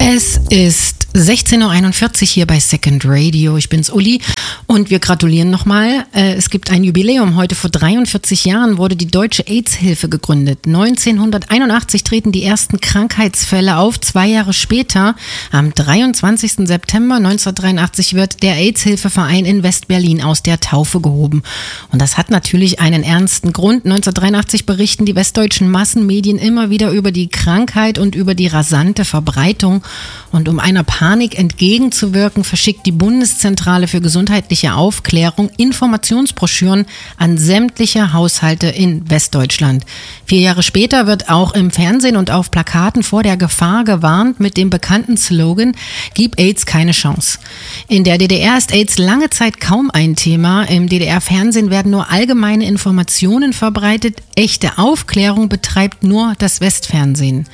Es ist 16.41 Uhr hier bei Second Radio. Ich bin's Uli und wir gratulieren nochmal. Es gibt ein Jubiläum. Heute vor 43 Jahren wurde die Deutsche AIDS-Hilfe gegründet. 1981 treten die ersten Krankheitsfälle auf. 2 Jahre später, am 23. September 1983, wird der AIDS-Hilfeverein in West-Berlin aus der Taufe gehoben. Und das hat natürlich einen ernsten Grund. 1983 berichten die westdeutschen Massenmedien immer wieder über die Krankheit und über die rasante Verbreitung. Und um einer Panik entgegenzuwirken, verschickt die Bundeszentrale für gesundheitliche Aufklärung Informationsbroschüren an sämtliche Haushalte in Westdeutschland. 4 Jahre später wird auch im Fernsehen und auf Plakaten vor der Gefahr gewarnt mit dem bekannten Slogan: Gib AIDS keine Chance. In der DDR ist AIDS lange Zeit kaum ein Thema. Im DDR-Fernsehen werden nur allgemeine Informationen verbreitet. Echte Aufklärung betreibt nur das Westfernsehen.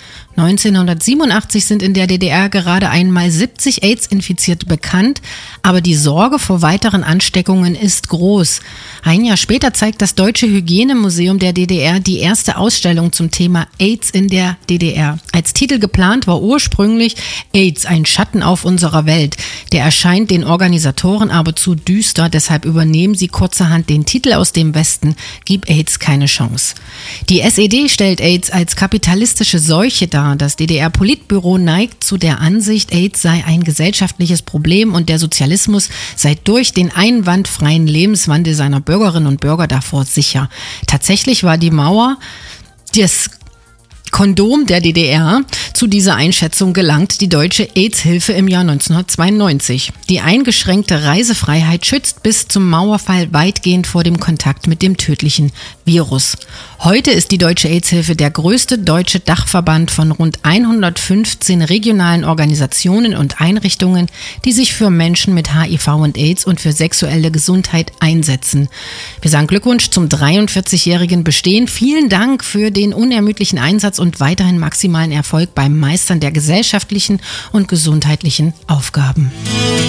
1987 sind in der DDR gerade einmal 70 AIDS-Infizierte bekannt, aber die Sorge vor weiteren Ansteckungen ist groß. Ein Jahr später zeigt das Deutsche Hygienemuseum der DDR die erste Ausstellung zum Thema AIDS in der DDR. Als Titel geplant war ursprünglich AIDS, ein Schatten auf unserer Welt. Der erscheint den Organisatoren aber zu düster, deshalb übernehmen sie kurzerhand den Titel aus dem Westen: Gib AIDS keine Chance. Die SED stellt AIDS als kapitalistische Seuche dar. Das DDR-Politbüro neigt zu der Ansicht, AIDS sei ein gesellschaftliches Problem und der Sozialismus sei durch den einwandfreien Lebenswandel seiner Bürgerinnen und Bürger davor sicher. Tatsächlich war die Mauer das Kondom der DDR. Zu dieser Einschätzung gelangt die Deutsche AIDS-Hilfe im Jahr 1992. Die eingeschränkte Reisefreiheit schützt bis zum Mauerfall weitgehend vor dem Kontakt mit dem tödlichen Virus. Heute ist die Deutsche AIDS-Hilfe der größte deutsche Dachverband von rund 115 regionalen Organisationen und Einrichtungen, die sich für Menschen mit HIV und AIDS und für sexuelle Gesundheit einsetzen. Wir sagen Glückwunsch zum 43-jährigen Bestehen. Vielen Dank für den unermüdlichen Einsatz und weiterhin maximalen Erfolg beim Meistern der gesellschaftlichen und gesundheitlichen Aufgaben.